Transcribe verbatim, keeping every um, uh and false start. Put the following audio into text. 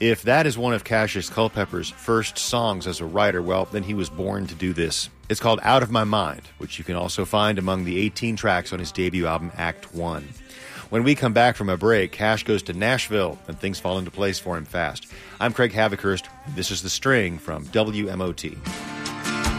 If that is one of Cassius Culpepper's first songs as a writer, well, then he was born to do this. It's called Out of My Mind, which you can also find among the eighteen tracks on his debut album, Act One. When we come back from a break, Cash goes to Nashville, and things fall into place for him fast. I'm Craig Havikhurst. This is The String from W M O T.